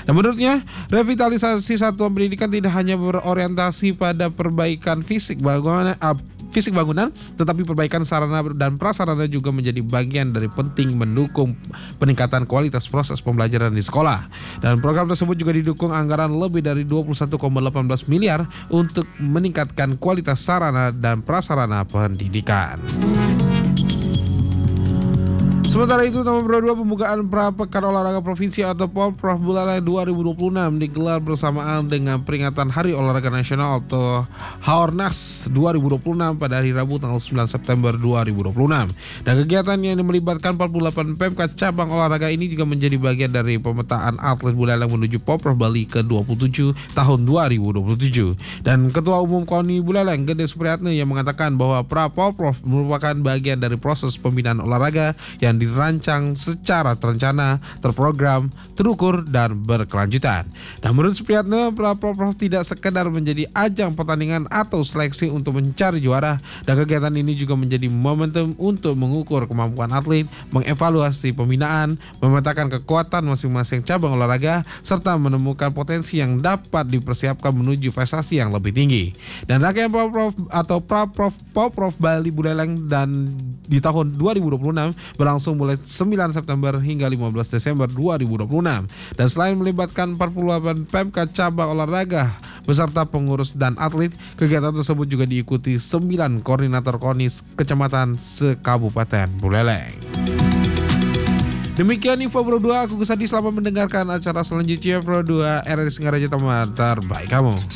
Dan menurutnya, revitalisasi satuan pendidikan tidak hanya berorientasi pada perbaikan fisik bangunan, tetapi perbaikan sarana dan prasarana juga menjadi bagian dari penting mendukung peningkatan kualitas proses pembelajaran di sekolah. Dan program tersebut juga didukung anggaran lebih dari 21,18 miliar untuk meningkatkan kualitas sarana dan prasarana pendidikan. Sementara itu, tahun kedua pembukaan Prapekan Olahraga Provinsi atau POPROF Buleleng 2026 digelar bersamaan dengan peringatan Hari Olahraga Nasional atau Haornas 2026 pada hari Rabu tanggal 9 September 2026. Dan kegiatan yang melibatkan 48 PMK cabang olahraga ini juga menjadi bagian dari pemetaan atlet Buleleng menuju POPROF Bali ke-27 tahun 2027. Dan Ketua Umum KONI Buleleng, Gede Supriyatna, yang mengatakan bahwa POPROF merupakan bagian dari proses pembinaan olahraga yang dirancang secara terencana, terprogram, terukur, dan berkelanjutan. Dan menurut Supriyatna, POPROF tidak sekedar menjadi ajang pertandingan atau seleksi untuk mencari juara, dan kegiatan ini juga menjadi momentum untuk mengukur kemampuan atlet, mengevaluasi pembinaan, memetakan kekuatan masing-masing cabang olahraga, serta menemukan potensi yang dapat dipersiapkan menuju prestasi yang lebih tinggi. Dan rangkaian POPROF atau POPROF Bali Buleleng dan di tahun 2026 berlangsung mulai 9 September hingga 15 Desember 2026. Dan selain melibatkan 48 PMK cabang olahraga beserta pengurus dan atlet, kegiatan tersebut juga diikuti 9 koordinator KONIS kecamatan se-Kabupaten Buleleng. Demikian info Pro 2, aku Gusadi, selamat mendengarkan acara selanjutnya Pro 2 RRI Singaraja, teman terbaik kamu.